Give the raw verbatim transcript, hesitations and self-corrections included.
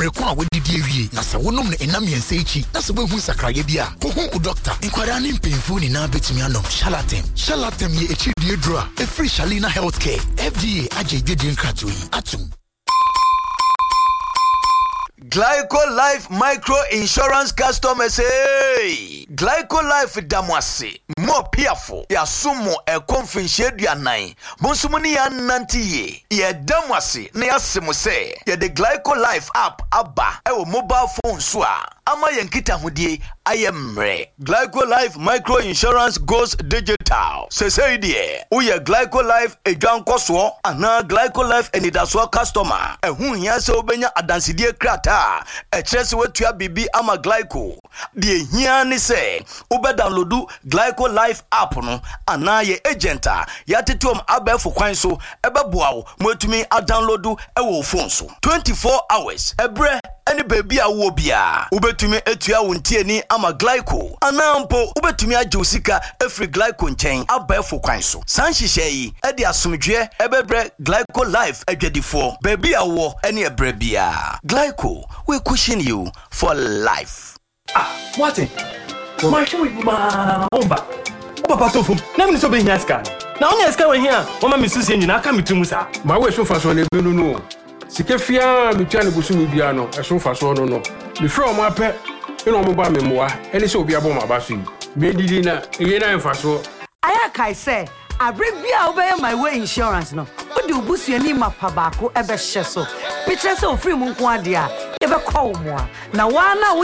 mrekwa a wodidi ewie na se wonom ne enam yense echi na se behu sakraye bia kohu u doctor inkwara ne mpemfu ni na betumi anom Shalatem Shalatem ye echi die dro a free Shalina Healthcare F D A agege nkrato yi atum Glyco Life Micro Insurance Customers, hey! Glyco Life Damwasi, more piafo, ya sumo e konfinche duanai, bonsumuni ya nantiye, ye Damwasi, ne ya simuse, ye de Glyco Life app abba, ewo mobile phone swa, ama yankita hudie, ayemre. Glyco Life Micro Insurance goes digital. Sese idie, uye Glyco Life e dwan koswo, ana Glyco Life enidaswa customer, e hu hiase obenya adansidie krata. E tresi wetua bibi ama Glyco die hia ni se ube downloadu Glyco Life app no ana ye agenta ya tetuom abefo kwan so ebeboa wo mwetumi a downloadu e wo phone so twenty-four hours ebre any baby a wo bia ubetumi etua wo ntieni ama Glyco anampo ubetumi agye osika efri Glyco nchen abefo kwan so sanhihye yi e de asomdwe ebebre Glyco Life adwadifo baby a wo ene ebre bia Glyco we cushion you for life. Ah, what it? My show with my omba. Papa tofu. Na me so be here scan. Na onye scan we here. Mama me susie nyina aka metumu sa. Ma we so faso na ebenu no. Sike fia me tua ne busu me bia no. E so faso no no. Me fro o ma pe. E no mo ba me moa. Ene se obi abo ma ba so yi. Me didi na e na faso. Aya kai say abrebia obey my way insurance no. Odi obusu ani mapa baako ebe hye so. Picture say ofri mu nko ade a ebe call mo a. Na wa na